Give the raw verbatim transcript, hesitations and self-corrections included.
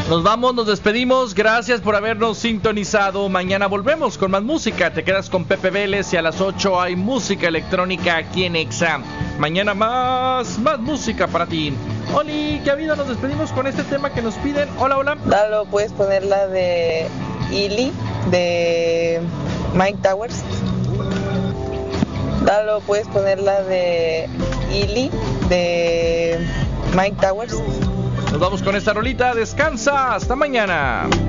Nos vamos, nos despedimos. Gracias por habernos sintonizado. Mañana volvemos con más música. Te quedas con Pepe Vélez y a las ocho hay música electrónica aquí en Exa. Mañana más, más música para ti. Oli, ¿qué ha habido? Nos despedimos con este tema que nos piden. Hola, hola. Lalo, ¿puedes poner la de Illy de Mike Towers? Lalo, ¿puedes poner la de Illy de Mike Towers? Nos vamos con esta rolita. Descansa. Hasta mañana.